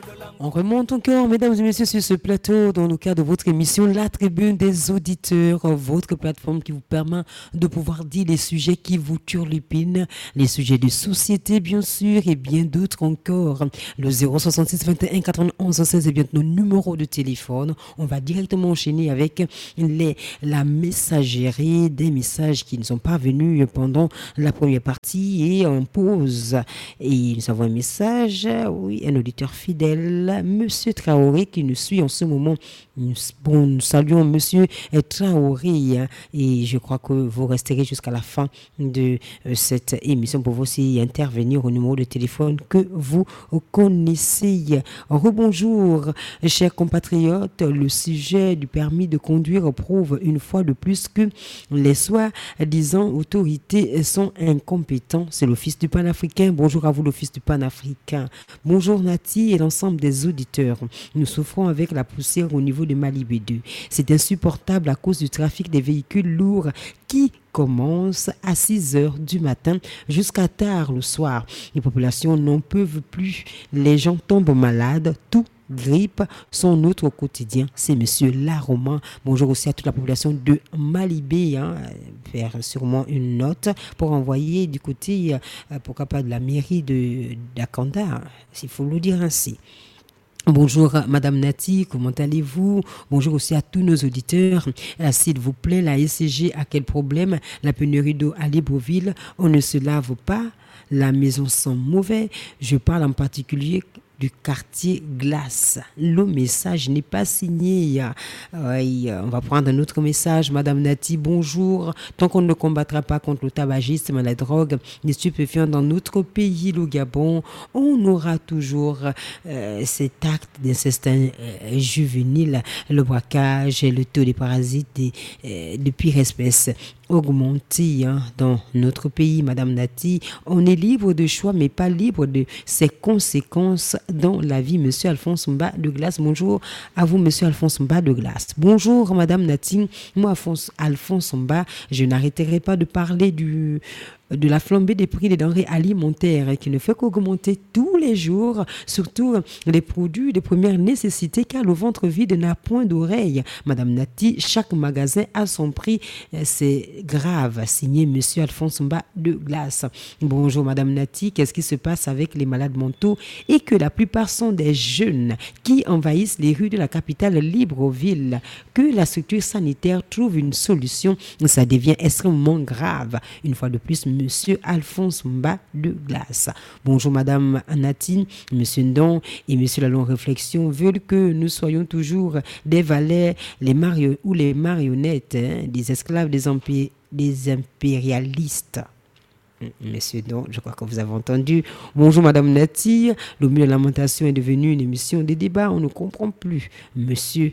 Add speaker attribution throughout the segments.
Speaker 1: On remonte encore, mesdames et messieurs, sur ce plateau dans le cadre de votre émission La Tribune des auditeurs, votre plateforme qui vous permet de pouvoir dire les sujets qui vous turlupinent, les sujets de société, bien sûr, et bien d'autres encore. Le 066 21 91 16 est bien nos numéros de téléphone. On va directement enchaîner avec la messagerie des messages qui ne sont pas venus pendant la première partie et on pause. Et nous avons un message, oui, un auditeur fidèle. Monsieur Traoré qui nous suit en ce moment. Nous saluons Monsieur Traoré et je crois que vous resterez jusqu'à la fin de cette émission pour vous aussi intervenir au numéro de téléphone que vous connaissez. Rebonjour, chers compatriotes. Le sujet du permis de conduire prouve une fois de plus que les soi-disant autorités sont incompétents. C'est l'Office du Panafricain. Bonjour à vous, l'Office du Panafricain. Bonjour Nati et l'ensemble des auditeurs. Nous souffrons avec la poussière au niveau de Malibé 2. C'est insupportable à cause du trafic des véhicules lourds qui commence à 6 heures du matin jusqu'à tard le soir. Les populations n'en peuvent plus. Les gens tombent malades. Tout grippe sont notre quotidien. C'est monsieur Laroman. Bonjour aussi à toute la population de Malibé. Faire sûrement une note pour envoyer du côté, pourquoi pas de la mairie de d'Akanda, s'il faut le dire ainsi. Bonjour Madame Nati, comment allez-vous? Bonjour aussi à tous nos auditeurs. S'il vous plaît, la SCG a quel problème? La pénurie d'eau à Libreville, on ne se lave pas, la maison sent mauvais. Je parle en particulier du quartier Glace. Le message n'est pas signé. On va prendre un autre message. Madame Nati, bonjour. Tant qu'on ne combattra pas contre le tabagisme, la drogue, les stupéfiants dans notre pays, le Gabon, on aura toujours cet acte d'inceste juvénile, le braquage, le taux des parasites de pire espèce augmenté dans notre pays, Madame Nati. On est libre de choix, mais pas libre de ses conséquences dans la vie. Monsieur Alphonse Mba de Glace, bonjour à vous, Monsieur Alphonse Mba de Glace. Bonjour, Madame Nati. Moi, Alphonse Mba, je n'arrêterai pas de parler de la flambée des prix des denrées alimentaires qui ne fait qu'augmenter tous les jours, surtout les produits de première nécessité, car le ventre vide n'a point d'oreille. Madame Nati, chaque magasin a son prix, c'est grave. Signé Monsieur Alphonse Mba de Glace. Bonjour Madame Nati, qu'est-ce qui se passe avec les malades mentaux et que la plupart sont des jeunes qui envahissent les rues de la capitale Libreville? Que la structure sanitaire trouve une solution, ça devient extrêmement grave. Une fois de plus, Monsieur Alphonse Mba de Glace. Bonjour Madame Nati, Monsieur Ndon et Monsieur Lalong Réflexion veulent que nous soyons toujours des valets, les marionnettes, des esclaves des impérialistes. Monsieur Ndon, je crois que vous avez entendu. Bonjour Madame Nati, le milieu de lamentation est devenu une émission de débat, on ne comprend plus. Monsieur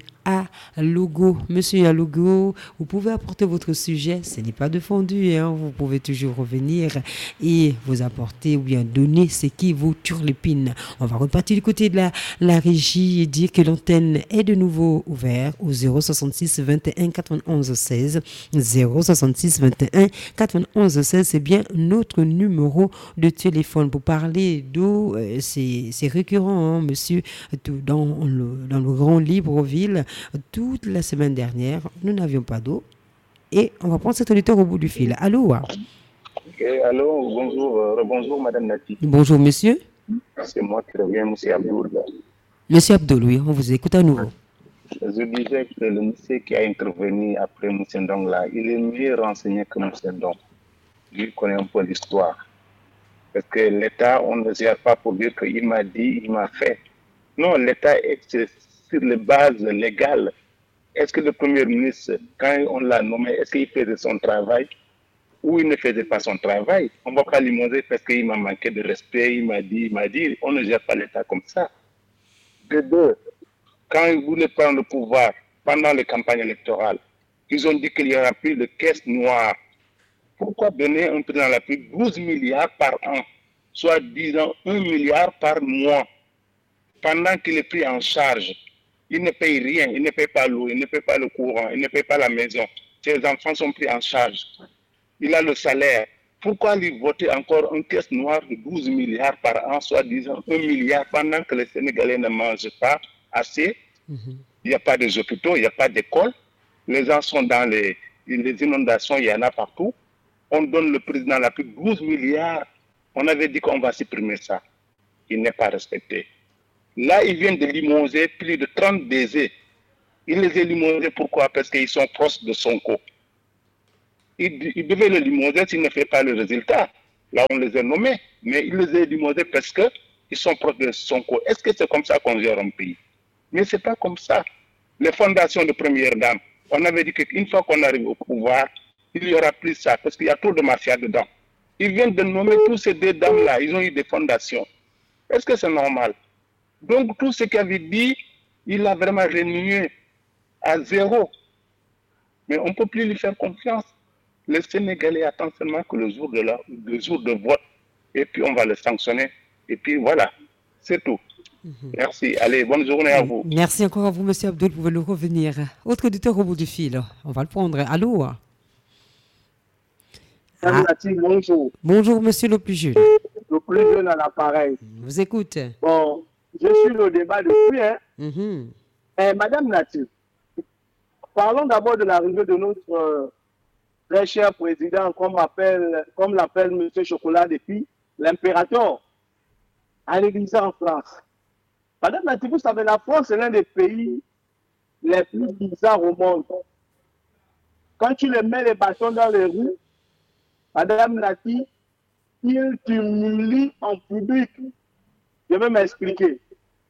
Speaker 1: Alogo, vous pouvez apporter votre sujet, ce n'est pas défendu, vous pouvez toujours revenir et vous apporter ou bien donner ce qui vous turlupine. On va repartir du côté de la régie et dire que l'antenne est de nouveau ouverte au 066 21 91 16. 066 21 91 16, c'est bien notre numéro de téléphone pour parler d'eau. C'est récurrent, monsieur, dans le grand Libreville. Toute la semaine dernière, nous n'avions pas d'eau. Et on va prendre cet auditeur au bout du fil. Allô?
Speaker 2: Allô, bonjour, bonjour Madame Nati.
Speaker 1: Bonjour monsieur.
Speaker 2: C'est moi qui reviens, monsieur Abdoul.
Speaker 1: Monsieur Abdoul, oui, on vous écoute à nouveau.
Speaker 2: Je disais que le monsieur qui a intervenu après monsieur Ndong là, il est mieux renseigné que monsieur Ndong. Lui connaît un peu l'histoire. Parce que l'État, on ne gère pas pour dire qu'il m'a dit, il m'a fait. Non, l'État est sur les bases légales. Est-ce que le Premier ministre, quand on l'a nommé, est-ce qu'il faisait son travail ou il ne faisait pas son travail? On ne va pas limoger parce qu'il m'a manqué de respect, il m'a dit, on ne gère pas l'État comme ça. De deux, quand ils voulaient prendre le pouvoir pendant les campagnes électorales, ils ont dit qu'il y aura plus de caisses noires. Pourquoi donner un président de la République 12 milliards par an, soit disons 1 milliard par mois, pendant qu'il est pris en charge? Il ne paye rien, il ne paye pas l'eau, il ne paye pas le courant, il ne paye pas la maison. Ses enfants sont pris en charge. Il a le salaire. Pourquoi lui voter encore une caisse noire de 12 milliards par an, soit disant 1 milliard, pendant que les Sénégalais ne mangent pas assez? Il n'y a pas des hôpitaux, il n'y a pas d'école. Les gens sont dans les inondations, il y en a partout. On donne le président la plus 12 milliards. On avait dit qu'on va supprimer ça. Il n'est pas respecté. Là, ils viennent de limoger plus de 30 DG. Il les a limogés pourquoi? Parce qu'ils sont proches de Sonko. Il devait le limoger s'il ne fait pas le résultat. Là, on les a nommés. Mais il les a limogés parce qu'ils sont proches de Sonko. Est-ce que c'est comme ça qu'on gère un pays? Mais ce n'est pas comme ça. Les fondations de première dame, on avait dit qu'une fois qu'on arrive au pouvoir, il n'y aura plus ça, parce qu'il y a trop de mafia dedans. Ils viennent de nommer tous ces deux dames-là, ils ont eu des fondations. Est-ce que c'est normal? Donc tout ce qu'il avait dit, il a vraiment renié à zéro. Mais on ne peut plus lui faire confiance. Les Sénégalais attendent seulement que le jour de vote, et puis on va le sanctionner. Et puis voilà, c'est tout. Merci. Allez, bonne journée à vous.
Speaker 1: Merci encore à vous, monsieur Abdul, pour le revenir. Autre auditeur au bout du fil. On va le prendre. Allô?
Speaker 3: Bonjour.
Speaker 1: Bonjour, monsieur le plus jeune.
Speaker 3: Le plus jeune à l'appareil.
Speaker 1: Vous écoute.
Speaker 3: Bon, je suis le débat depuis. Madame Nati, parlons d'abord de l'arrivée de notre très cher président, comme l'appelle monsieur Chocolat depuis, l'impérateur, à l'église en France. Madame Nati, vous savez, la France est l'un des pays les plus bizarres au monde. Quand tu les mets les bâtons dans les roues, Madame Nati, il t'humilie en public. Je vais m'expliquer.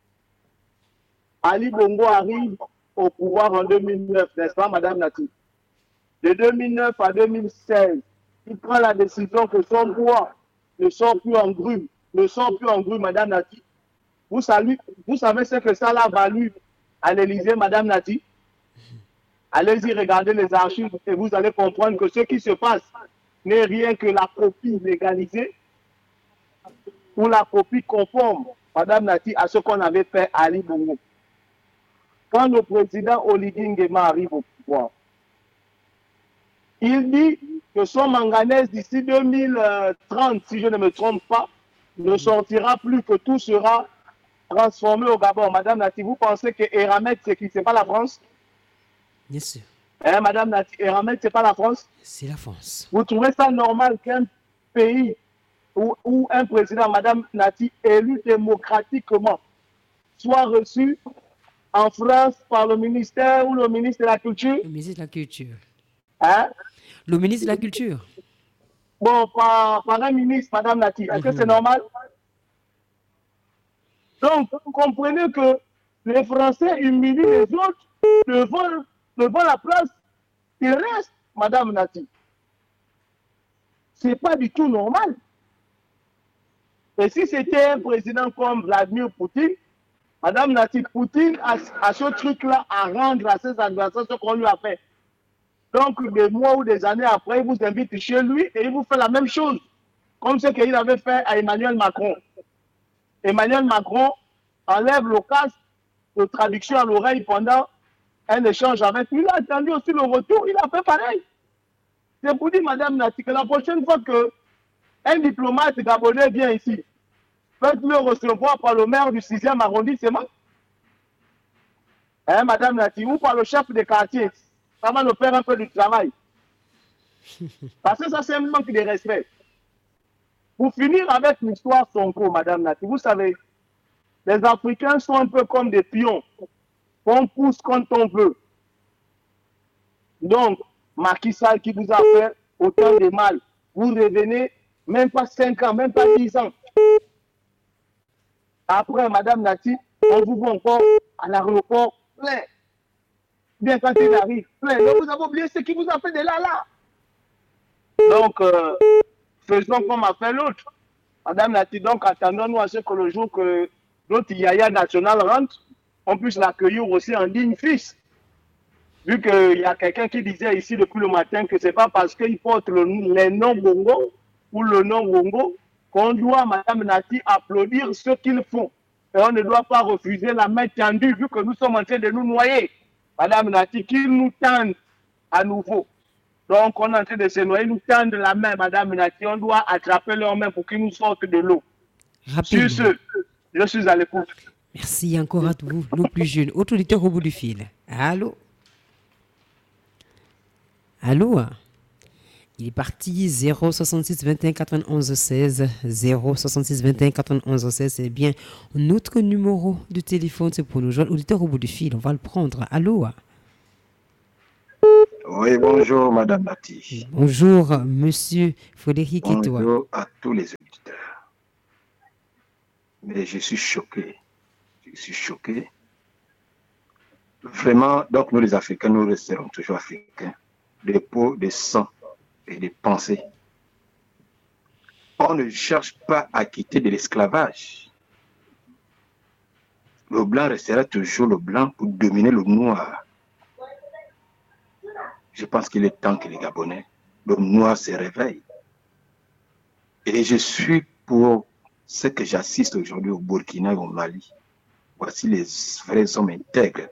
Speaker 3: Ali Bongo arrive au pouvoir en 2009, n'est-ce pas, Madame Nati? De 2009 à 2016, il prend la décision que son roi ne sort plus en grue, Madame Nati. Vous savez ce que ça l'a valu à l'Élysée, Madame Nati? Allez-y regarder les archives et vous allez comprendre que ce qui se passe n'est rien que la copie légalisée ou la copie conforme, Madame Nati, à ce qu'on avait fait à Ali Bongo. Quand le président Oligui Nguema arrive au pouvoir, il dit que son manganèse d'ici 2030, si je ne me trompe pas, ne sortira plus, que tout sera transformé au Gabon. Madame Nati, vous pensez que Eramet, c'est pas la France?
Speaker 1: Bien sûr.
Speaker 3: Madame Nati, Eramet, c'est pas la France?
Speaker 1: C'est la France.
Speaker 3: Vous trouvez ça normal qu'un pays où un président, Madame Nati, élu démocratiquement, soit reçu en France par le ministère ou le ministre de la Culture?
Speaker 1: Le ministre de la Culture.
Speaker 3: Le
Speaker 1: ministre de la Culture.
Speaker 3: Bon, par un ministre, Madame Nati. Est-ce que c'est normal? Donc, vous comprenez que les Français humilient les autres devant la place. Ils restent, Madame Nati. Ce n'est pas du tout normal. Et si c'était un président comme Vladimir Poutine, Madame Nati, Poutine a ce truc-là à rendre à ses adversaires ce qu'on lui a fait. Donc, des mois ou des années après, il vous invite chez lui et il vous fait la même chose, comme ce qu'il avait fait à Emmanuel Macron. Emmanuel Macron enlève le casque de traduction à l'oreille pendant un échange avec lui. Il a attendu aussi le retour, il a fait pareil. C'est pour dire, Madame Nati, que la prochaine fois qu'un diplomate gabonais vient ici, faites-le recevoir par le maire du 6e arrondissement. Madame Nati, ou par le chef de quartier. Ça va nous faire un peu du travail. Parce que ça, c'est un manque de respect. Pour finir avec l'histoire Sonko, Madame Nati, vous savez, les Africains sont un peu comme des pions. On pousse quand on veut. Donc, Macky Sall qui vous a fait autant de mal, vous revenez même pas 5 ans, même pas 10 ans. Après, Madame Nati, on vous voit encore à l'aéroport plein. Bien quand il arrive, plein. Donc, vous avez oublié ce qui vous a fait de là. Donc, faisons comme a fait l'autre. Madame Nati, donc attendons-nous à ce que le jour que notre Yaya national rentre, on puisse l'accueillir aussi en digne fils. Vu qu'il y a quelqu'un qui disait ici depuis le matin que ce n'est pas parce qu'il porte les noms Bongo ou le nom Bongo qu'on doit, Madame Nati, applaudir ce qu'ils font. Et on ne doit pas refuser la main tendue vu que nous sommes en train de nous noyer. Madame Nati, qu'ils nous tendent à nouveau. Donc, on est en train de se noyer. Ils nous tendent la main, Madame Nati. On doit attraper leurs mains pour qu'ils nous sortent de l'eau. Sur ce, je suis à l'écoute.
Speaker 1: Merci encore à vous, nos plus jeunes. Autre auditeur au bout du fil. Allô? Allô? Il est parti 066 21 91 16 066 21 91 16. C'est bien notre numéro de téléphone. C'est pour nous joindre. Auditeur au bout du fil, on va le prendre. Allô?
Speaker 4: Oui, bonjour Madame Nati.
Speaker 1: Bonjour Monsieur Frédéric Etoile.
Speaker 4: Bonjour à tous les auditeurs. Mais je suis choqué. Vraiment, donc nous les Africains, nous resterons toujours Africains. De peau, de sang et de pensée. On ne cherche pas à quitter de l'esclavage. Le blanc restera toujours le blanc pour dominer le noir. Je pense qu'il est temps que les Gabonais, le noir se réveille. Et je suis pour ce que j'assiste aujourd'hui au Burkina et au Mali. Voici les vrais hommes intègres.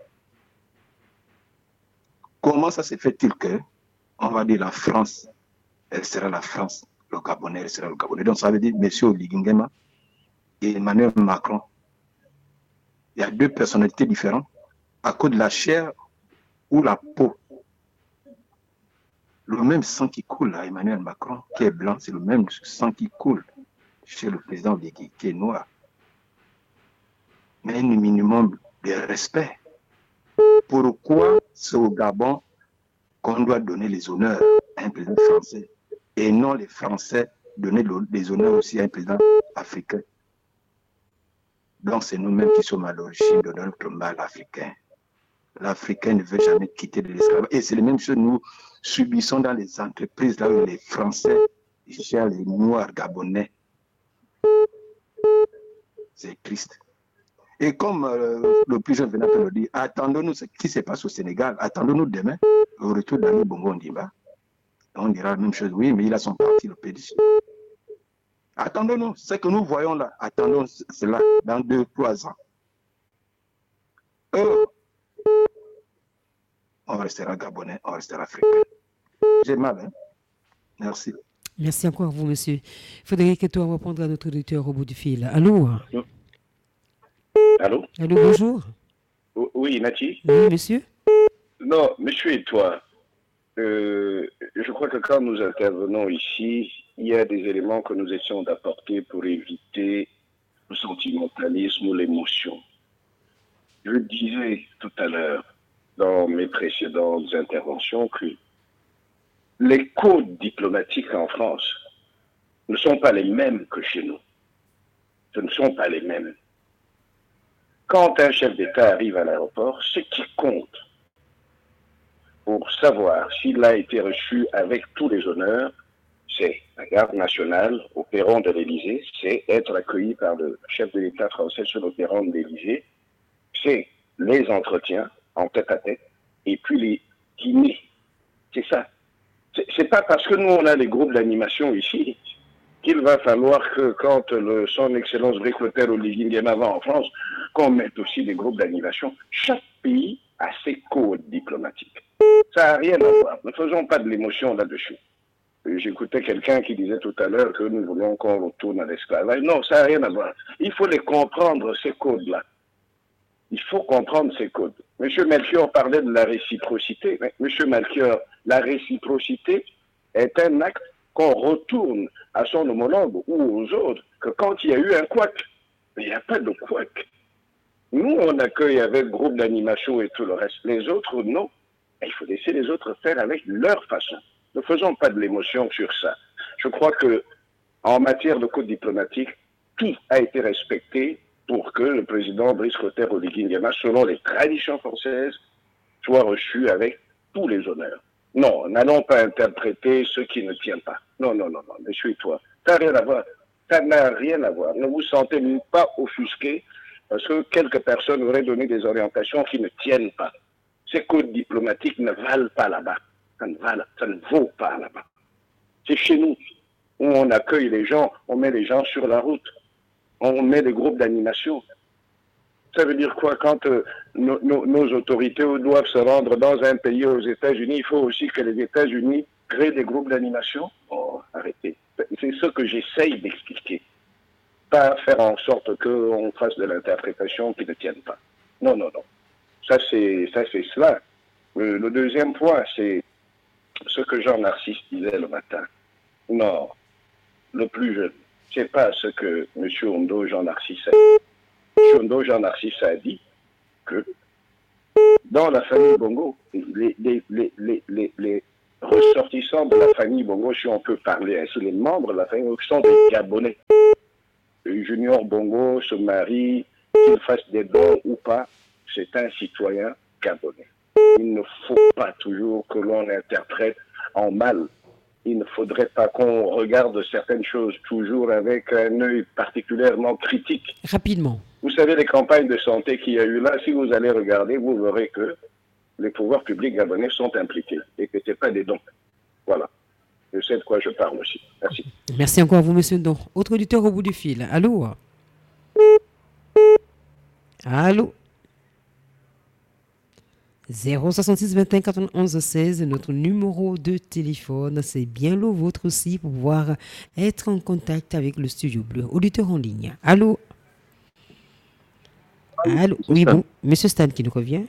Speaker 4: Comment ça se fait-il que, on va dire la France, elle sera la France, le Gabonais, elle sera le Gabonais. Donc ça veut dire M. Oligui Nguema et Emmanuel Macron. Il y a deux personnalités différentes à cause de la chair ou la peau. Le même sang qui coule à Emmanuel Macron, qui est blanc, c'est le même sang qui coule chez le président Oligui, qui est noir. Mais un minimum de respect. Pourquoi c'est au Gabon qu'on doit donner les honneurs à un président français et non les Français donner les honneurs aussi à un président africain? Donc c'est nous-mêmes qui sommes à l'origine de notre mal africain. L'Africain ne veut jamais quitter de l'esclavage. Et c'est les mêmes choses que nous subissons dans les entreprises là où les Français gèrent les Noirs gabonais. C'est triste. Et comme le plus jeune venait de le dire, attendons-nous ce qui se passe au Sénégal, attendons-nous demain, au retour d'Ali Bongo Ondimba. On dira la même chose, oui, mais il a son parti, le PDC. Attendons-nous, ce que nous voyons là, attendons cela dans 2-3 ans. On restera Gabonais, on restera Africain. J'ai mal, hein? Merci.
Speaker 1: Merci encore à vous, monsieur. Frédéric Etoile, on va prendre à notre auditeur au bout du fil. Allô?
Speaker 5: Allô?
Speaker 1: Allô, bonjour.
Speaker 5: Oui, Nati?
Speaker 1: Oui, monsieur?
Speaker 5: Non, monsieur et toi, je crois que quand nous intervenons ici, il y a des éléments que nous essayons d'apporter pour éviter le sentimentalisme ou l'émotion. Je disais tout à l'heure, dans mes précédentes interventions, que les codes diplomatiques en France ne sont pas les mêmes que chez nous. Ce ne sont pas les mêmes. Quand un chef d'État arrive à l'aéroport, ce qui compte pour savoir s'il a été reçu avec tous les honneurs, c'est la garde nationale au perron de l'Élysée, c'est être accueilli par le chef de l'État français sur le perron de l'Élysée, c'est les entretiens en tête-à-tête, et puis les dîners. C'est ça. C'est pas parce que nous, on a des groupes d'animation ici qu'il va falloir que quand son Excellence Brice-Clotaire Oligui Nguema va en France, qu'on mette aussi des groupes d'animation. Chaque pays a ses codes diplomatiques. Ça n'a rien à voir. Ne faisons pas de l'émotion là-dessus. J'écoutais quelqu'un qui disait tout à l'heure que nous voulons qu'on retourne à l'esclavage. Non, ça n'a rien à voir. Il faut les comprendre, ces codes-là. Il faut comprendre ces codes. Monsieur Melchior parlait de la réciprocité. Mais Monsieur Melchior, la réciprocité est un acte qu'on retourne à son homologue ou aux autres que quand il y a eu un couac. Mais il n'y a pas de couac. Nous, on accueille avec groupe d'animation et tout le reste. Les autres, non. Il faut laisser les autres faire avec leur façon. Ne faisons pas de l'émotion sur ça. Je crois que en matière de code diplomatique, tout a été respecté pour que le président Brice-Clotaire Oligui Nguema, selon les traditions françaises, soit reçu avec tous les honneurs. Non, n'allons pas interpréter ce qui ne tient pas. Non, monsieur et toi, ça n'a rien à voir. Ça n'a rien à voir. Ne vous sentez pas offusqué parce que quelques personnes auraient donné des orientations qui ne tiennent pas. Ces codes diplomatiques ne valent pas là-bas. Ça ne vaut pas là-bas. C'est chez nous où on accueille les gens, on met les gens sur la route, on met des groupes d'animation. Ça veut dire quoi? Quand nos autorités doivent se rendre dans un pays aux États-Unis, il faut aussi que les États-Unis, créer des groupes d'animation. Oh, arrêtez. C'est ce que j'essaye d'expliquer. Pas faire en sorte qu'on fasse de l'interprétation qui ne tienne pas. Non, non, non. Ça, c'est cela. Le deuxième point, c'est ce que Jean-Narcisse disait le matin. Non, le plus jeune. C'est pas ce que M. Ondo Jean-Narcisse a dit. M. Ondo Jean-Narcisse a dit que dans la famille Bongo, les ressortissants de la famille Bongo, si on peut parler ainsi, les membres de la famille Bongo sont des Gabonais. Junior Bongo se marie, qu'il fasse des dons ou pas, c'est un citoyen gabonais. Il ne faut pas toujours que l'on interprète en mal. Il ne faudrait pas qu'on regarde certaines choses toujours avec un œil particulièrement critique.
Speaker 1: Rapidement.
Speaker 5: Vous savez, les campagnes de santé qu'il y a eu là, si vous allez regarder, vous verrez que les pouvoirs publics gabonais sont impliqués et que ce n'est pas des dons. Voilà. Je sais de quoi je parle aussi. Merci.
Speaker 1: Merci encore à vous, monsieur Don. Autre auditeur au bout du fil. Allô? Allô? 066 21 91 16, notre numéro de téléphone. C'est bien le vôtre aussi pour pouvoir être en contact avec le Studio Bleu. Auditeur en ligne. Allô? Allô? Oui, bon. Monsieur Stan qui nous revient.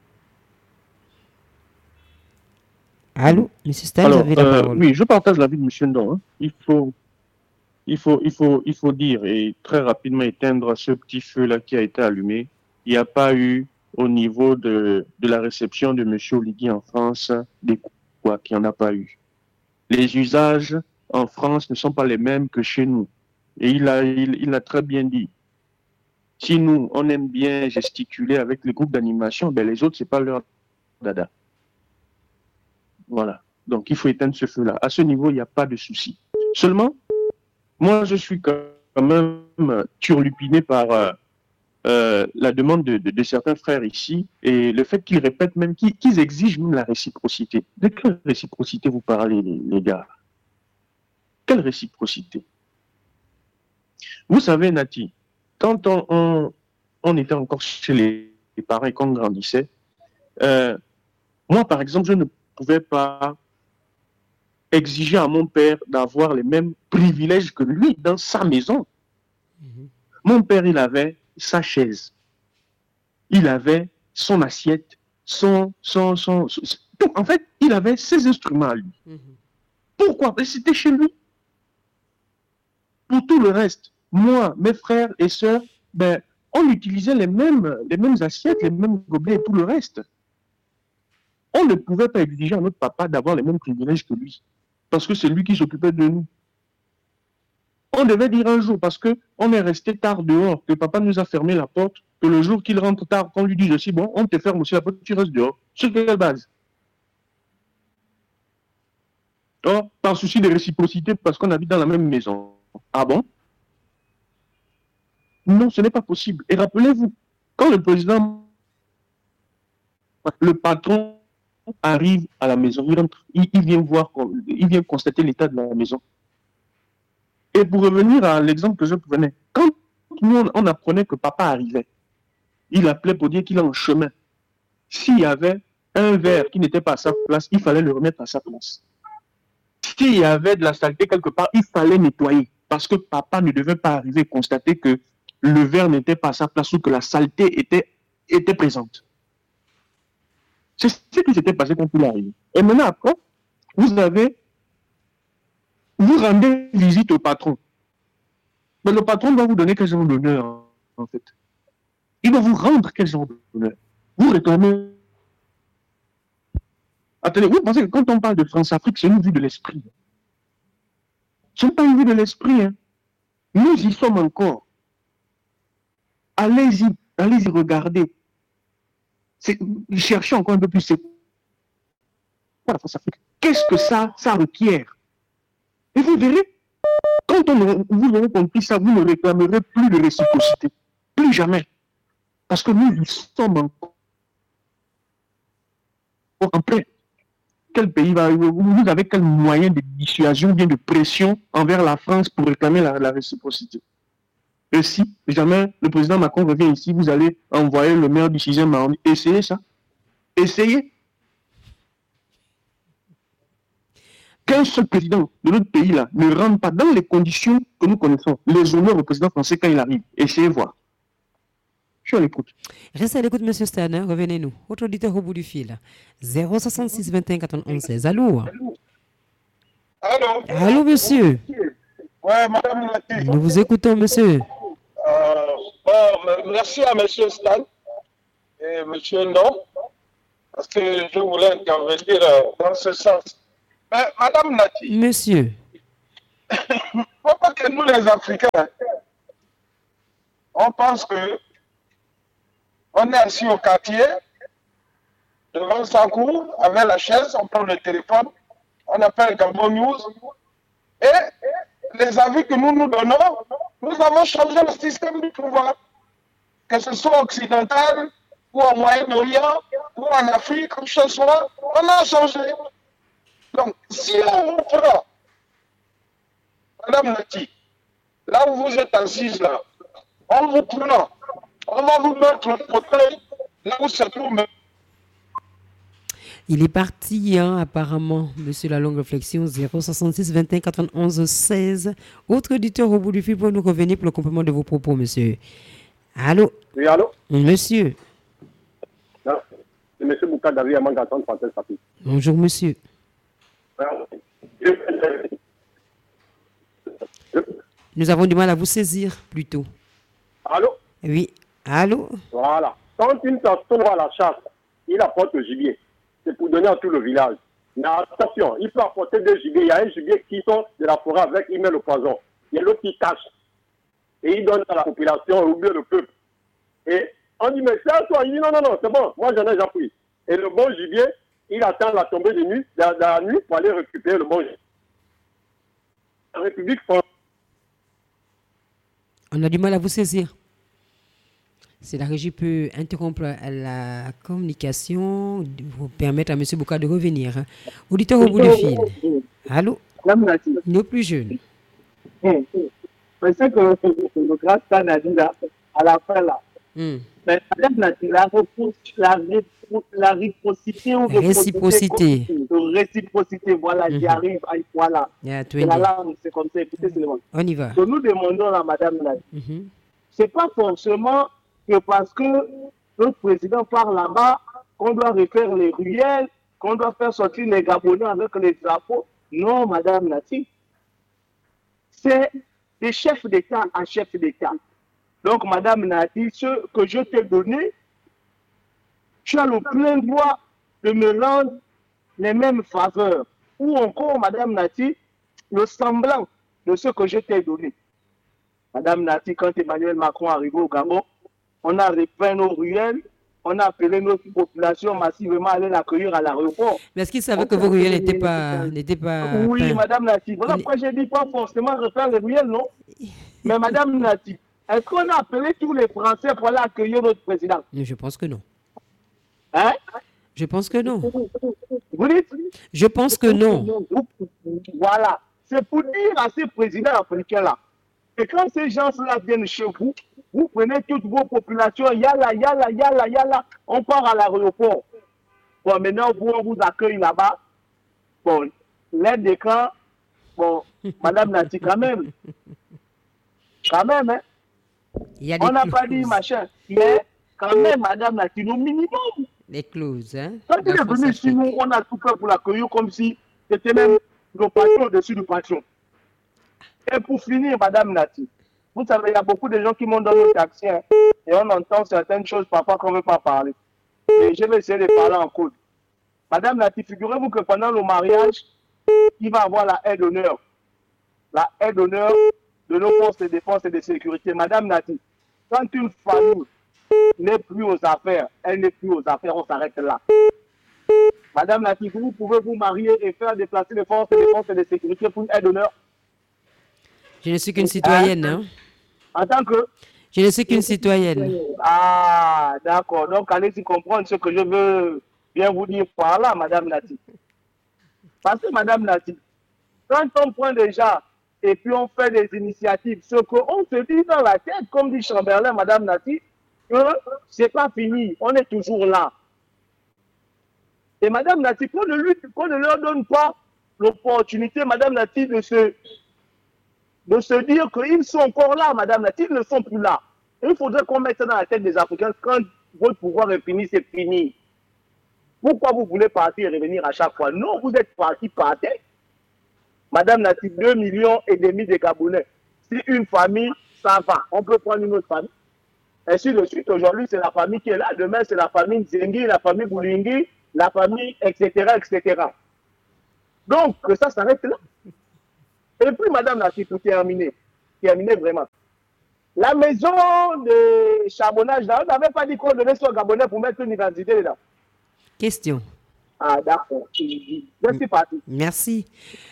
Speaker 1: Allô? Monsieur Stan, vous avez la parole.
Speaker 6: Oui, je partage l'avis de monsieur Ndon. Hein. Il faut dire et très rapidement éteindre ce petit feu-là qui a été allumé. Il n'y a pas eu au niveau de la réception de M. Oligui en France, des quoi qu'il n'y en a pas eu. Les usages en France ne sont pas les mêmes que chez nous. Et il a très bien dit. Si nous, on aime bien gesticuler avec les groupes d'animation, ben les autres, c'est pas leur dada. Voilà. Donc, il faut éteindre ce feu-là. À ce niveau, il n'y a pas de souci. Seulement, moi, je suis quand même turlupiné par la demande de certains frères ici et le fait qu'ils répètent même, qu'ils exigent même la réciprocité. De quelle réciprocité vous parlez, les gars? Quelle réciprocité? Vous savez, Nati, quand on était encore chez les parents et qu'on grandissait, moi, par exemple, je ne pouvais pas exiger à mon père d'avoir les mêmes privilèges que lui dans sa maison. Mon père, il avait sa chaise, il avait son assiette, tout. En fait, il avait ses instruments à lui. Pourquoi? Parce que c'était chez lui. Pour tout le reste, moi, mes frères et sœurs, ben, on utilisait les mêmes assiettes, les mêmes gobelets et tout le reste. On ne pouvait pas exiger à notre papa d'avoir les mêmes privilèges que lui, parce que c'est lui qui s'occupait de nous. On devait dire un jour, parce qu'on est resté tard dehors, que papa nous a fermé la porte, que le jour qu'il rentre tard, qu'on lui dise aussi, bon, on te ferme aussi la porte, tu restes dehors. Sur quelle base? Oh, par souci de réciprocité, parce qu'on habite dans la même maison. Ah bon? Non, ce n'est pas possible. Et rappelez-vous, quand le président, le patron arrive à la maison, il vient voir, il vient constater l'état de la maison. Et pour revenir à l'exemple que je prenais, quand nous on apprenait que papa arrivait, il appelait pour dire qu'il est en chemin. S'il y avait un verre qui n'était pas à sa place, il fallait le remettre à sa place. S'il y avait de la saleté quelque part, il fallait nettoyer. Parce que papa ne devait pas arriver et constater que le verre n'était pas à sa place ou que la saleté était présente. C'est ce qui s'était passé quand il est arrivé. Et maintenant, après, vous rendez visite au patron. Mais le patron doit vous donner quel genre d'honneur, en fait. Il doit vous rendre quel genre d'honneur. Vous réclamez. Attendez, vous pensez que quand on parle de France-Afrique, c'est une vue de l'esprit. Ce n'est pas une vue de l'esprit. Hein. Nous y sommes encore. Allez-y regarder. Cherchez encore un peu plus. C'est quoi la France-Afrique? Qu'est-ce que ça requiert? Et vous verrez, quand vous aurez compris ça, vous ne réclamerez plus de réciprocité. Plus jamais. Parce que nous sommes encore en plein. Quel pays vous avez quel moyen de dissuasion, bien de pression envers la France pour réclamer la réciprocité? Et si jamais le président Macron revient ici, vous allez envoyer le maire du 6e arrondissement. Essayez ça. Essayez. qu'un seul président de notre pays là ne rentre pas dans les conditions que nous connaissons les honneurs au président français quand il arrive. Essayez de voir. Je suis à l'écoute.
Speaker 1: Restez à l'écoute, monsieur Stan. Hein? Revenez-nous. Autre auditeur au bout du fil. 066 21 91 16. Allô?
Speaker 3: Allô?
Speaker 1: Allô, monsieur?
Speaker 3: Ouais, madame Nati.
Speaker 1: Nous vous écoutons, monsieur.
Speaker 3: Merci à monsieur Stan et monsieur Non, parce que je voulais intervenir dans ce sens. Mais madame Nati,
Speaker 1: Monsieur.
Speaker 3: pourquoi que nous les Africains, on pense que on est assis au quartier, devant sa cour, avec la chaise, on prend le téléphone, on appelle Gabon News, et les avis que nous nous donnons, nous avons changé le système du pouvoir, que ce soit occidental, ou en Moyen-Orient, ou en Afrique, que ce soit, on a changé. Donc, si on vous prend, madame Nati, là où vous êtes assise là, on vous prend, on va vous mettre le fauteuil là où se trouve.
Speaker 1: Il est parti, hein, apparemment, monsieur la longue réflexion, 066 21 91 16. Autre auditeur au bout du fil pour nous revenir pour le complément de vos propos, monsieur. Allô?
Speaker 7: Oui, allô?
Speaker 1: Monsieur.
Speaker 7: Non, c'est monsieur Bouka David Amangaton, Français Papi.
Speaker 1: Bonjour, monsieur. Nous avons du mal à vous saisir, plutôt.
Speaker 7: Allô?
Speaker 1: Oui. Allô?
Speaker 7: Voilà. Quand une personne va à la chasse, il apporte le gibier. C'est pour donner à tout le village. Mais attention, il peut apporter deux gibiers. Il y a un gibier qui sort de la forêt avec, il met le poison. Il y a l'autre qui cache. Et il donne à la population ou bien le peuple. Et on dit, mais c'est à toi. Il dit, non, non, non, c'est bon. Moi, j'en ai déjà pris. Et le bon gibier, il attend la tombée de nuit, de la nuit pour aller récupérer le bon gibier. La République française.
Speaker 1: On a du mal à vous saisir. Si la régie peut interrompre la communication, vous permettre à M. Bouka de revenir. Hein. Auditeur au bout du fil. Allô? Nos plus jeunes.
Speaker 3: C'est ce que le grand Stan a dit là, à la fin là. Mais la réciprocité ou réciprocité, voilà, j'y arrive, voilà. C'est la langue, c'est comme ça, écoutez, c'est le monde.
Speaker 1: On y va.
Speaker 3: Que nous demandons à madame Nadi. C'est pas forcément que parce que notre président part là-bas, qu'on doit refaire les ruelles, qu'on doit faire sortir les Gabonais avec les drapeaux. Non, madame Nati. C'est des chefs d'État à chef d'État. Donc, madame Nati, ce que je t'ai donné, tu as le plein droit de me rendre les mêmes faveurs. Ou encore, madame Nati, le semblant de ce que je t'ai donné. Madame Nati, quand Emmanuel Macron est arrivé au Gabon, on a repeint nos ruelles, on a appelé notre population massivement à aller l'accueillir à l'aéroport.
Speaker 1: Mais est-ce qu'ils savaient que vos ruelles n'étaient pas
Speaker 3: Oui,
Speaker 1: peintes?
Speaker 3: madame Nati. Voilà pourquoi je dis pas forcément refaire les ruelles, non. Mais madame Nati, est-ce qu'on a appelé tous les Français pour aller accueillir notre président?
Speaker 1: Je pense que non.
Speaker 3: Hein?
Speaker 1: Je pense que non.
Speaker 3: Vous dites?
Speaker 1: Je pense que non.
Speaker 3: Voilà. C'est pour dire à ces présidents africains-là que quand ces gens-là viennent chez vous, vous prenez toutes vos populations, yala, on part à l'aéroport. Bon, maintenant, on vous accueille là-bas. Bon, l'aide des camps, bon, madame Nati, quand même, hein. On n'a pas dit machin, mais quand même, madame Nati, au minimum.
Speaker 1: Les clauses, hein.
Speaker 3: Quand il est venu chez nous, on a tout fait pour l'accueillir comme si c'était même nos patrons au-dessus du patron. Et pour finir, madame Nati, vous savez, il y a beaucoup de gens qui montent dans nos taxis hein, et on entend certaines choses parfois qu'on ne veut pas parler. Et je vais essayer de parler en code. Madame Nati, figurez-vous que pendant le mariage, il va avoir la aide d'honneur. La aide d'honneur de nos forces de défense et de sécurité. Madame Nati, quand une famille n'est plus aux affaires, elle n'est plus aux affaires, on s'arrête là. Madame Nati, vous pouvez vous marier et faire déplacer les forces de défense et de sécurité pour une aide d'honneur?
Speaker 1: Je ne suis qu'une citoyenne, hein.
Speaker 3: En tant que?
Speaker 1: Je ne suis qu'une citoyenne.
Speaker 3: Ah, d'accord. Donc, allez-y comprendre ce que je veux bien vous dire par là, madame Nati. Parce que, madame Nati, quand on prend déjà et puis on fait des initiatives, ce qu'on se dit dans la tête, comme dit Chamberlain, madame Nati, que c'est pas fini, on est toujours là. Et madame Nati, qu'on ne leur donne pas l'opportunité, Madame Nati, de se dire qu'ils sont encore là, Madame Nati, ils ne sont plus là. Il faudrait qu'on mette ça dans la tête des Africains. Quand votre pouvoir est fini, c'est fini. Pourquoi vous voulez partir et revenir à chaque fois? Non, vous êtes parti par tête. Madame Nati, 2,5 millions de Gabonais. Si une famille, ça va. On peut prendre une autre famille. Ainsi de suite. Aujourd'hui, c'est la famille qui est là. Demain, c'est la famille Nzengi, la famille Boulingi, la famille, etc., etc. Donc, que ça s'arrête là. Et puis, Madame Nati, pour terminer vraiment. La maison de charbonnage, là, on n'avait pas dit qu'on devait sur Gabonais pour mettre une identité là.
Speaker 1: Question.
Speaker 3: Ah, d'accord. Je suis parti.
Speaker 1: Merci.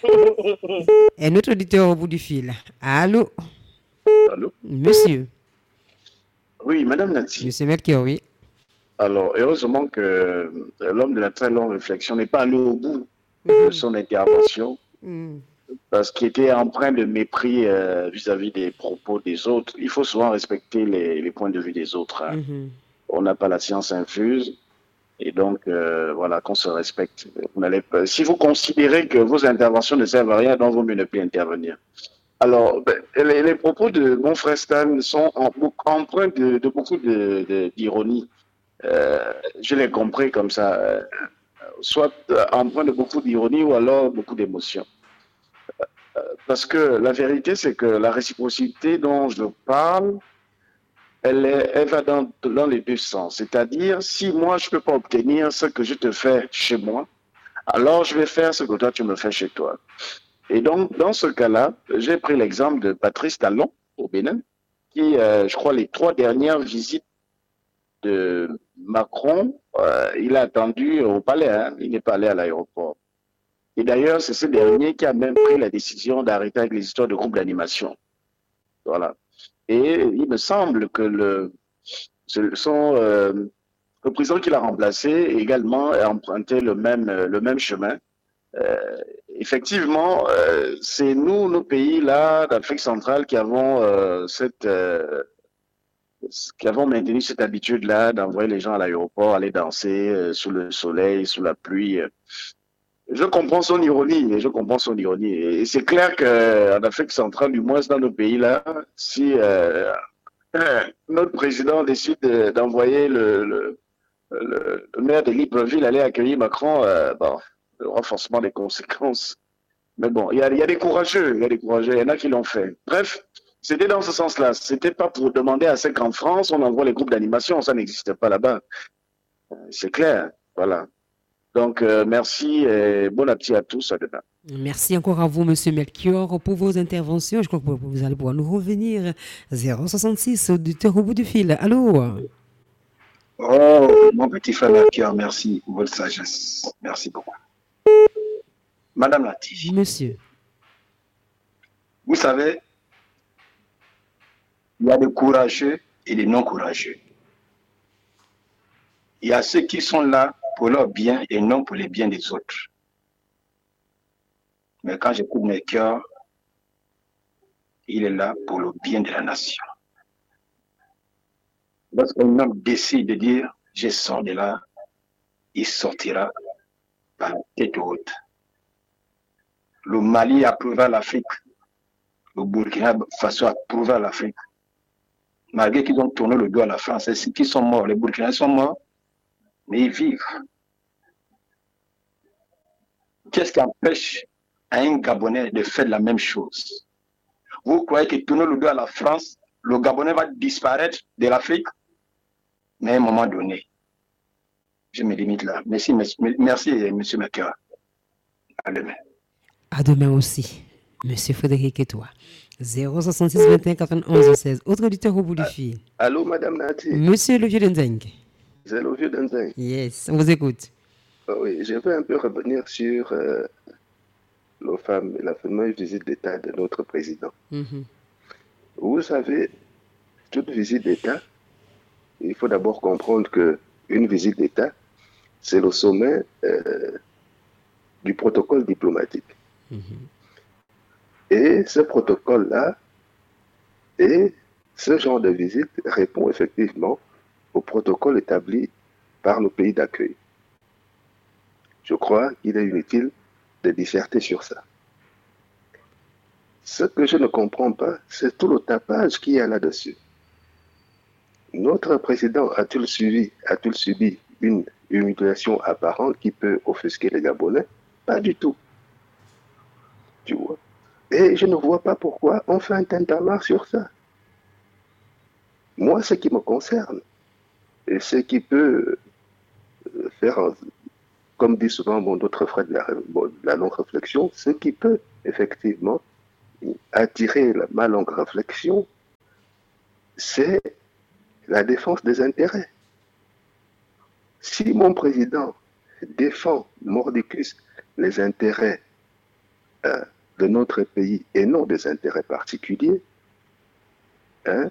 Speaker 1: Un autre auditeur au bout du fil. Allô?
Speaker 5: Allô?
Speaker 1: Monsieur.
Speaker 5: Oui, Madame Nati.
Speaker 1: Monsieur Melchior, oui.
Speaker 5: Alors, heureusement que l'homme de la très longue réflexion n'est pas allé au bout de son intervention, parce qu'il était empreint de mépris vis-à-vis des propos des autres. Il faut souvent respecter les points de vue des autres. Hein. On n'a pas la science infuse, et donc, voilà, qu'on se respecte. Si vous considérez que vos interventions ne servent à rien, donc vaut mieux ne plus intervenir. Alors, les propos de mon frère Stan sont empreints de beaucoup d'ironie. Je l'ai compris comme ça, soit empreint de beaucoup d'ironie ou alors beaucoup d'émotion. Parce que la vérité, c'est que la réciprocité dont je parle, elle va dans les deux sens. C'est-à-dire, si moi, je ne peux pas obtenir ce que je te fais chez moi, alors je vais faire ce que toi, tu me fais chez toi. Et donc, dans ce cas-là, j'ai pris l'exemple de Patrice Talon au Bénin, qui, je crois, les 3 dernières visites de Macron, il a attendu au palais, hein, il n'est pas allé à l'aéroport. Et d'ailleurs, c'est ce dernier qui a même pris la décision d'arrêter avec les histoires de groupes d'animation. Voilà. Et il me semble que le président qui l'a remplacé également a emprunté le même chemin. Effectivement, c'est nous, nos pays là d'Afrique centrale, qui avons maintenu cette habitude-là d'envoyer les gens à l'aéroport, aller danser sous le soleil, sous la pluie. Je comprends son ironie, et c'est clair qu'en Afrique centrale, du moins dans nos pays-là, si notre président décide d'envoyer le maire de Libreville aller accueillir Macron, bon, il y aura forcément des conséquences. Mais bon, il y a des courageux, il y en a qui l'ont fait. Bref, c'était dans ce sens-là. C'était pas pour demander à ce qu'en France, on envoie les groupes d'animation, ça n'existe pas là-bas. C'est clair, voilà. Donc, merci et bon appétit à tous, à demain.
Speaker 1: Merci encore à vous, Monsieur Melchior, pour vos interventions. Je crois que vous allez pouvoir nous revenir. 066, auditeur au bout du fil. Allô?
Speaker 4: Oh, mon petit frère Melchior, merci pour votre sagesse. Merci beaucoup. Madame Nati.
Speaker 1: Monsieur.
Speaker 4: Vous savez, il y a des courageux et des non courageux. Il y a ceux qui sont là pour leur bien et non pour les biens des autres. Mais quand j'écoute Melchior, il est là pour le bien de la nation. Lorsqu'un homme décide de dire « je sors de là », il sortira par tête haute. Le Mali approuvera l'Afrique. Le Burkina Faso approuvera l'Afrique. Malgré qu'ils ont tourné le dos à la France, ceux qui sont morts, les Burkinabés sont morts, mais ils vivent. Qu'est-ce qui empêche un Gabonais de faire la même chose? Vous croyez que tourner le dos à la France, le Gabonais va disparaître de l'Afrique? Mais à un moment donné, je me limite là. Merci, monsieur Melchior. À demain.
Speaker 1: À demain aussi, Monsieur Frédéric et toi. 066 21 91 16. Autre auditeur au bout du fil.
Speaker 5: Allô, Madame Nati.
Speaker 1: Monsieur le vieux Denzeng.
Speaker 5: C'est le vieux Denzeng.
Speaker 1: Yes, on vous écoute.
Speaker 5: Oui, je veux un peu revenir sur la fameuse visite d'État de notre président. Vous savez, toute visite d'État, il faut d'abord comprendre qu'une visite d'État, c'est le sommet du protocole diplomatique. Et ce protocole-là, et ce genre de visite répond effectivement au protocole établi par nos pays d'accueil. Je crois qu'il est inutile
Speaker 2: de disserter sur ça. Ce que je ne comprends pas, c'est tout le tapage qu'il y a là-dessus. Notre président a-t-il subi une humiliation apparente qui peut offusquer les Gabonais? Pas du tout. Tu vois. Et je ne vois pas pourquoi on fait un tintamarre sur ça. Moi, ce qui me concerne, et ce qui peut faire, comme dit souvent mon autre frère de la longue réflexion, ce qui peut effectivement attirer ma longue réflexion, c'est la défense des intérêts. Si mon président défend mordicus les intérêts de notre pays et non des intérêts particuliers, il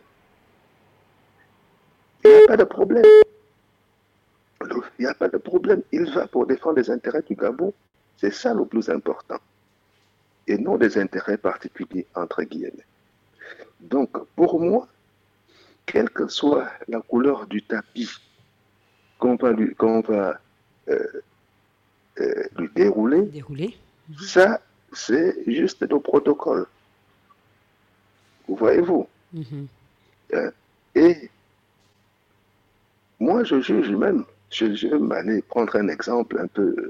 Speaker 2: n'y a pas de problème. Il n'y a pas de problème. Il va pour défendre les intérêts du Gabon. C'est ça le plus important. Et non des intérêts particuliers, entre guillemets. Donc, pour moi, quelle que soit la couleur du tapis qu'on va lui dérouler, ça, c'est juste le protocole. Vous voyez-vous? Et moi, je juge même, je vais aller prendre un exemple un peu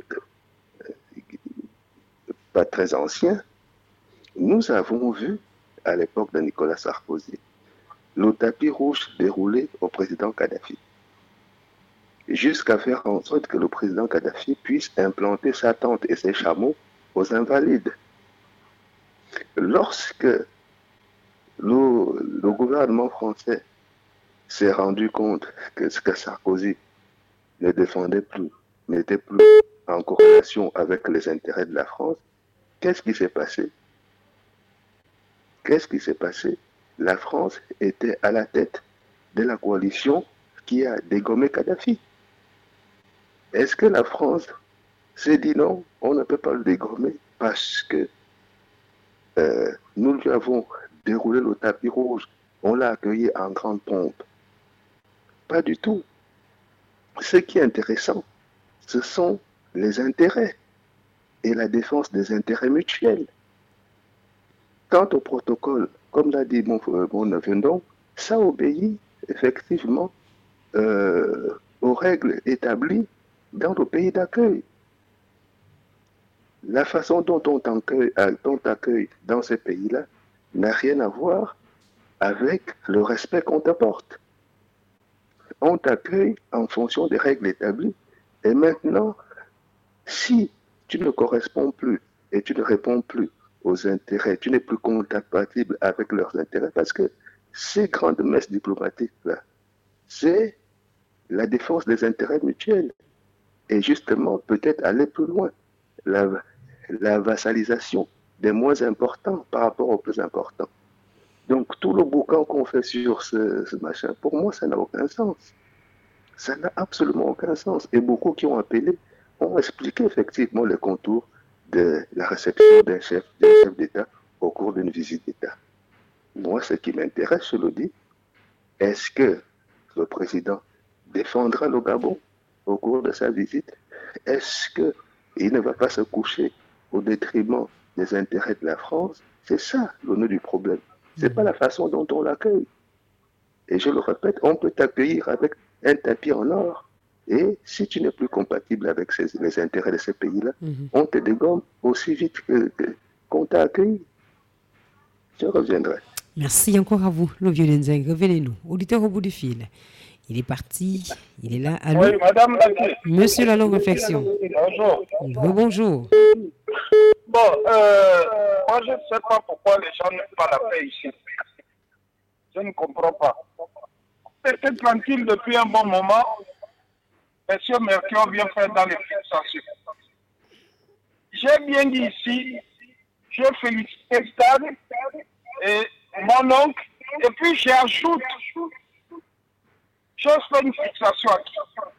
Speaker 2: pas très ancien. Nous avons vu, à l'époque de Nicolas Sarkozy, le tapis rouge déroulé au président Kadhafi, jusqu'à faire en sorte que le président Kadhafi puisse implanter sa tente et ses chameaux aux Invalides. Lorsque le gouvernement français s'est rendu compte que ce que Sarkozy ne défendait plus, n'était plus en corrélation avec les intérêts de la France, qu'est-ce qui s'est passé? Qu'est-ce qui s'est passé? La France était à la tête de la coalition qui a dégommé Kadhafi. Est-ce que la France s'est dit non, on ne peut pas le dégommer parce que nous lui avons déroulé le tapis rouge, on l'a accueilli en grande pompe? Pas du tout. Ce qui est intéressant, ce sont les intérêts et la défense des intérêts mutuels. Quant au protocole, comme l'a dit mon neveu, ça obéit effectivement aux règles établies dans le pays d'accueil. La façon dont on t'accueille dans ces pays-là n'a rien à voir avec le respect qu'on t'apporte. On t'accueille en fonction des règles établies. Et maintenant, si tu ne corresponds plus et tu ne réponds plus aux intérêts, tu n'es plus compatible avec leurs intérêts, parce que ces grandes messes diplomatiques-là, c'est la défense des intérêts mutuels. Et justement, peut-être aller plus loin, la vassalisation des moins importants par rapport aux plus importants. Donc, tout le boucan qu'on fait sur ce machin, pour moi, ça n'a aucun sens. Ça n'a absolument aucun sens. Et beaucoup qui ont appelé ont expliqué effectivement les contours de la réception d'un chef d'État au cours d'une visite d'État. Moi, ce qui m'intéresse, je le dis, est-ce que le président défendra le Gabon au cours de sa visite? Est-ce qu'il ne va pas se coucher au détriment des intérêts de la France? C'est ça le nœud du problème. Ce n'est pas la façon dont on l'accueille. Et je le répète, on peut t'accueillir avec un tapis en or. Et si tu n'es plus compatible avec les intérêts de ces pays-là, on te dégomme aussi vite qu'on t'a accueilli. Je reviendrai.
Speaker 1: Merci encore à vous, le vieux Lenzeng. Revenez-nous. Auditeur au bout du fil. Il est parti, il est là. Allô?
Speaker 3: Oui, madame.
Speaker 1: Monsieur la longue réflexion.
Speaker 3: Bonjour.
Speaker 1: Bonjour.
Speaker 3: Bon, moi je ne sais pas pourquoi les gens n'aiment pas la paix ici. Je ne comprends pas. C'était tranquille depuis un bon moment. Monsieur Mercure vient faire dans les fixations. J'ai bien dit ici, je félicite Stade et mon oncle, et puis j'ajoute, je fais une fixation à qui?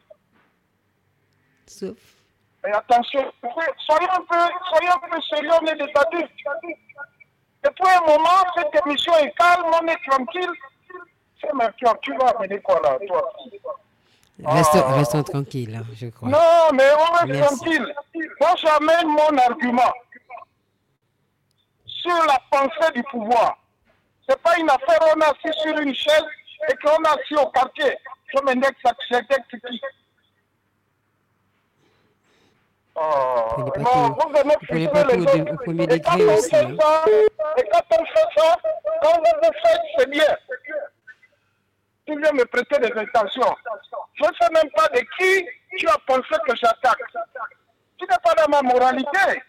Speaker 1: Sauf.
Speaker 3: Mais attention, soyez un peu sérieux, on est des adultes. Depuis un moment, cette émission est calme, on est tranquille. C'est Mercure, tu vas amener quoi là, toi?
Speaker 1: Restons tranquilles, hein, je crois.
Speaker 3: Non, mais on reste
Speaker 1: Merci.
Speaker 3: tranquille. Moi, j'amène mon argument sur la pensée du pouvoir. Ce n'est pas une affaire, on est assis sur une chaise et qu'on est assis au quartier. Je m'indexe qui. Non, vous venez filtrer les autres.
Speaker 1: Au premier
Speaker 3: Et quand
Speaker 1: degré
Speaker 3: on
Speaker 1: aussi.
Speaker 3: fait ça, quand vous le faites, c'est bien. Tu viens me prêter des intentions. Je ne sais même pas de qui tu as pensé que j'attaque. Tu n'es pas dans ma moralité.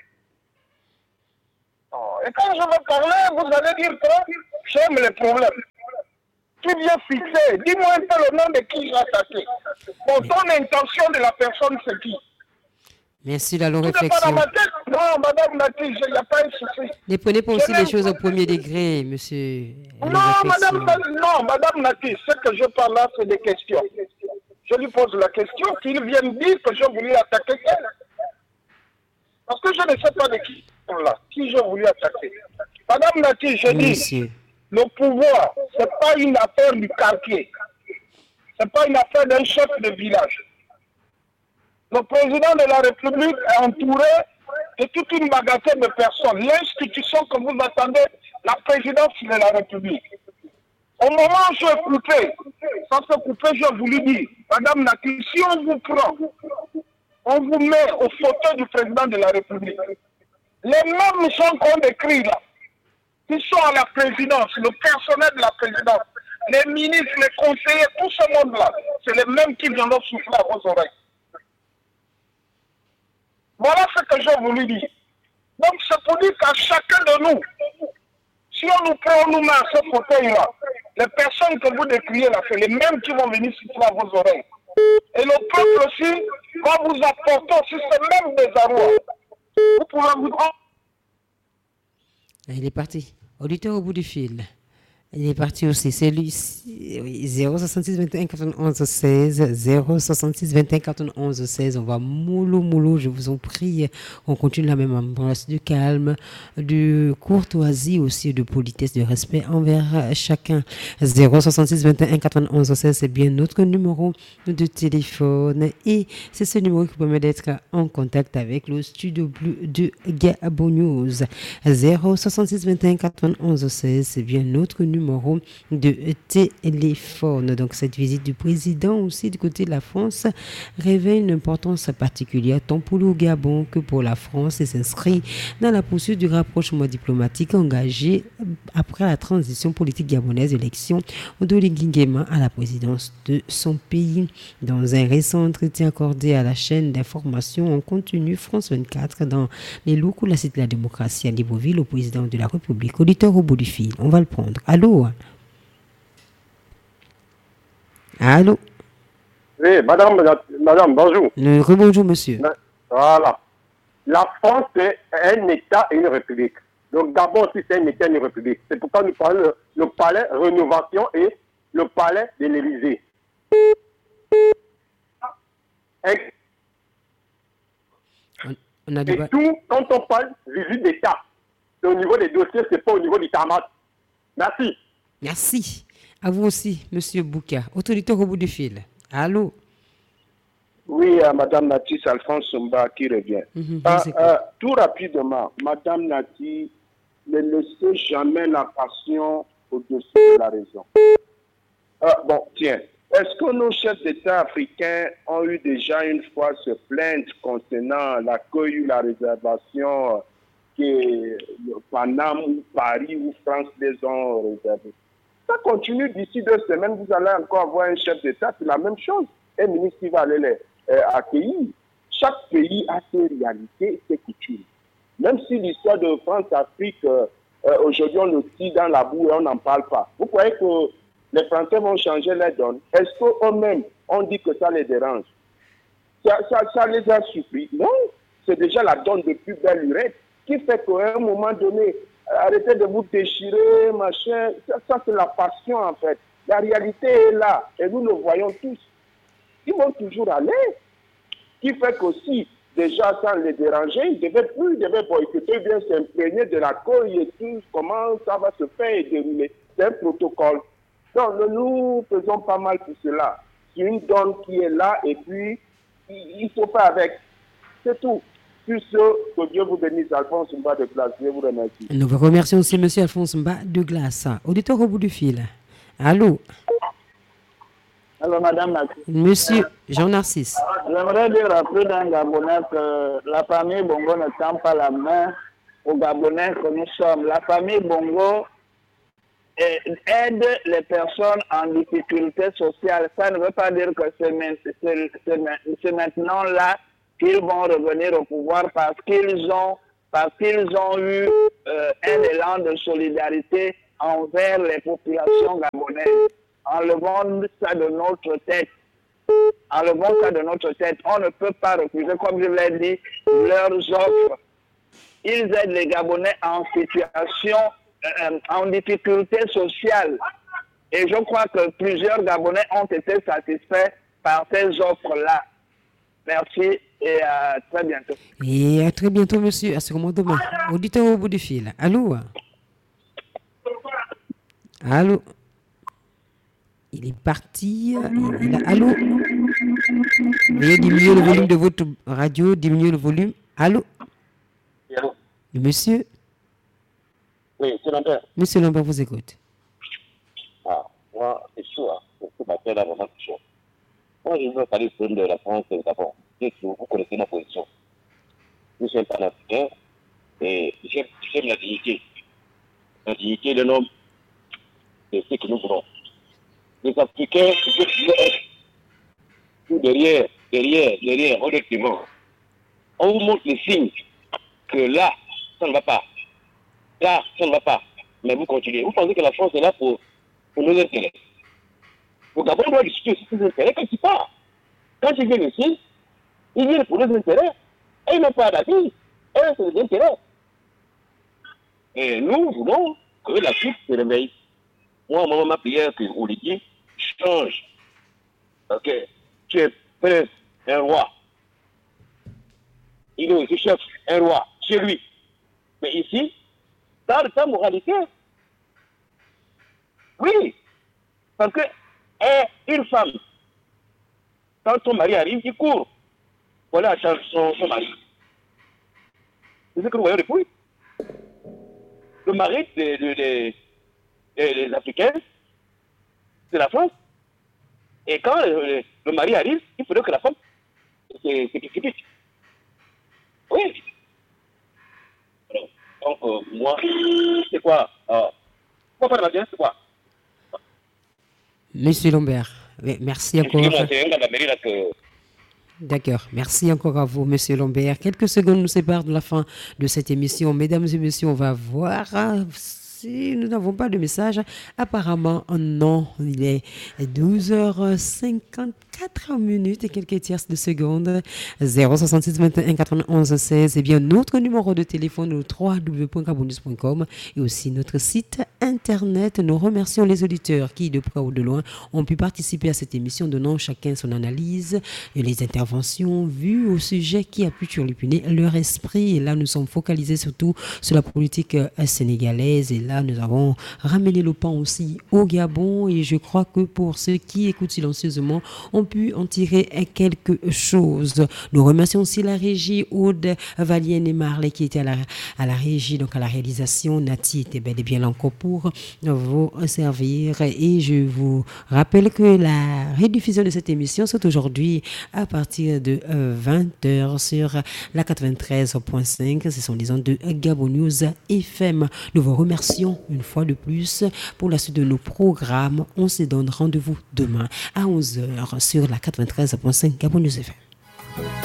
Speaker 3: Et quand je veux parler, vous allez dire que j'aime les problèmes. Tu viens fixer. Dis-moi un peu le nom de qui j'ai attaqué. Bon, ton intention de la personne, c'est qui?
Speaker 1: Merci de la longue
Speaker 3: Tu n'es pas dans
Speaker 1: réflexion.
Speaker 3: ma tête? Non, madame Nati, il n'y a pas un souci.
Speaker 1: Ne prenez pas aussi les choses au premier degré, monsieur.
Speaker 3: Non, madame Nati, ce que je parle là, c'est des questions. Je lui pose la question, qu'il vienne dire que j'ai voulu attaquer quelqu'un. Parce que je ne sais pas de qui là, qui j'ai voulu attaquer. Madame Nati, je dis, le pouvoir, ce n'est pas une affaire du quartier. Ce n'est pas une affaire d'un chef de village. Le président de la République est entouré de toute une bagatelle de personnes. L'institution que vous attendez, la présidence de la République. Au moment où je vais couper, sans se couper, j'ai voulu dire, madame Nati, si on vous prend, on vous met au fauteuil du président de la République. Les mêmes gens qu'on décrit là, qui sont à la présidence, le personnel de la présidence, les ministres, les conseillers, tout ce monde-là, c'est les mêmes qui viendront souffler à vos oreilles. Voilà ce que j'ai voulu dire. Donc c'est pour dire qu'à chacun de nous, si on nous prend, on nous met à ce fauteuil-là, les personnes que vous décriez là, c'est les mêmes qui vont venir souffler à vos oreilles. Et le peuple aussi va vous apporter aussi ce même désarroi. Vous pourrez vous rendre.
Speaker 1: Il est parti. Auditeur au bout du fil. Il est parti aussi. C'est lui. 066 21 91 16. 066 21 91 16. On va mollo. Je vous en prie. On continue la même ambiance de calme, de courtoisie aussi, de politesse, de respect envers chacun. 066 21 91 16. C'est bien notre numéro de téléphone. Et c'est ce numéro qui permet d'être en contact avec le studio bleu de Gabon News. 066 21 91 16. C'est bien notre numéro de téléphone. Donc cette visite du président aussi du côté de la France revêt une importance particulière tant pour le Gabon que pour la France et s'inscrit dans la poursuite du rapprochement diplomatique engagé après la transition politique gabonaise, élection d'Oligui Nguema à la présidence de son pays. Dans un récent entretien accordé à la chaîne d'information en continu France 24 dans les locaux de la Cité de la démocratie à Libreville, au président de la République. Auditeur au bout du fil, on va le prendre. Allô? Allô?
Speaker 7: Oui, madame, bonjour.
Speaker 1: Rebonjour, monsieur.
Speaker 7: Voilà. La France est un État et une République. Donc, Gabon aussi, c'est un État et une République. C'est pourquoi nous parlons le palais Rénovation et le palais de l'Élysée. Et tout, quand on parle visite d'État, c'est au niveau des dossiers, c'est pas au niveau du tarmac. Merci.
Speaker 1: Merci. À vous aussi, monsieur Bouka. Autorité au bout du fil. Allô?
Speaker 5: Oui, madame Nati, c'est Alphonse Somba qui revient. Tout rapidement, madame Nati, ne laissez jamais la passion au-dessus de la raison. Bon, tiens, est-ce que nos chefs d'État africains ont eu déjà une fois se plaindre concernant l'accueil ou la réservation que Paname ou Paris ou France les ont réservés? Ça continue d'ici 2 semaines, vous allez encore avoir un chef d'État, c'est la même chose. Un ministre qui va aller les accueillir. Chaque pays a ses réalités, ses coutumes. Même si l'histoire de France-Afrique, aujourd'hui on le tire dans la boue et on n'en parle pas. Vous croyez que les Français vont changer les donnes? Est-ce qu'eux-mêmes, on dit que ça les dérange? Ça les a surpris? Non, c'est déjà la donne de plus belle lurette qui fait qu'à un moment donné, arrêtez de vous déchirer, machin. Ça c'est la passion en fait. La réalité est là et nous le voyons tous. Ils vont toujours aller. Qui fait qu'aussi, déjà sans les déranger, ils devaient boycotter, bien s'imprégner de l'accueil et tout, comment ça va se faire et dérouler. C'est un protocole. Donc nous faisons pas mal pour cela. C'est une donne qui est là et puis il faut faire avec. C'est tout.
Speaker 3: Sur ce, que Dieu vous bénisse, Alphonse Mba de Glace. Je vous remercie.
Speaker 1: Nous vous remercions aussi, monsieur Alphonse Mba de Glace. Auditeur au bout du fil. Allô?
Speaker 8: Alors, madame
Speaker 1: Monsieur Jean-Narcisse.
Speaker 8: J'aimerais dire rappeler dans Gabonais que la famille Bongo ne tend pas la main aux Gabonais que nous sommes. La famille Bongo aide les personnes en difficulté sociale. Ça ne veut pas dire que c'est maintenant là qu'ils vont revenir au pouvoir parce qu'ils ont eu un élan de solidarité envers les populations gabonaises. Enlevons ça de notre tête. Enlevons ça de notre tête. On ne peut pas refuser, comme je l'ai dit, leurs offres. Ils aident les Gabonais en situation, en difficulté sociale. Et je crois que plusieurs Gabonais ont été satisfaits par ces offres-là. Merci et à très bientôt.
Speaker 1: Et à très bientôt, monsieur. À ce moment demain. Auditeur au bout du fil. Allô? Allô? Il est parti. Allô? Veuillez diminuer le volume de votre radio. Diminuer le volume. Allô?
Speaker 7: Allô?
Speaker 1: Monsieur?
Speaker 7: Oui, c'est Lambert.
Speaker 1: Monsieur Lambert vous écoute.
Speaker 7: Ah, moi, c'est chaud. Pour m'appeler là, vraiment, c'est chaud. Moi, je veux parler de la France et d'abord. Vous connaissez ma position. Nous sommes panafricains et j'aime la dignité. La dignité de l'homme, c'est ce que nous voulons. Les Africains, derrière, honnêtement, on vous montre les signes que là, ça ne va pas. Là, ça ne va pas. Mais vous continuez. Vous pensez que la France est là pour nos intérêts. Le Gabon doit discuter sur ses intérêts quand il part. Quand ils viennent ici, ils viennent pour nos intérêts. Et ils n'ont pas d'avis. Et c'est des intérêts. Et nous voulons que l'Afrique se réveille. Moi, ma prière, que vous le dites, change. Ok. Tu es prince, un roi. Il est aussi chef, un roi, chez lui. Mais ici, dans sa moralité. Oui. Parce que une femme, quand son mari arrive, il court. Voilà son mari. C'est ce que nous voyons depuis. Le mari des Africains, c'est la France. Et quand le mari arrive, il faudrait que la femme se précipite. Oui. Alors, donc, moi, c'est quoi pourquoi pas de ma c'est quoi
Speaker 1: Monsieur Lambert, merci encore.
Speaker 7: Excusez-moi, c'est un gars de la mairie là que...
Speaker 1: D'accord, merci encore à vous, monsieur Lambert. Quelques secondes nous séparent de la fin de cette émission. Mesdames et messieurs, on va voir si nous n'avons pas de message. Apparemment, non, il est 12h54 et quelques tierces de seconde. 066 21 91 16. Et bien, notre numéro de téléphone au www.gabonnews.com et aussi notre site internet. Nous remercions les auditeurs qui, de près ou de loin, ont pu participer à cette émission, donnant chacun son analyse et les interventions vues au sujet qui a pu turlupiner leur esprit. Et là, nous sommes focalisés surtout sur la politique sénégalaise. Et là, nous avons ramené le pan aussi au Gabon. Et je crois que pour ceux qui écoutent silencieusement, ont pu en tirer quelque chose. Nous remercions aussi la régie Aude Valienne et Marley qui était à la régie, donc à la réalisation. Nati était bel et bien là encore pour vous servir. Et je vous rappelle que la rediffusion de cette émission, c'est aujourd'hui à partir de 20h sur la 93.5. Ce sont les ondes de Gabon News FM. Nous vous remercions une fois de plus pour la suite de nos programmes. On se donne rendez-vous demain à 11h sur la 93.5 Gabon News FM.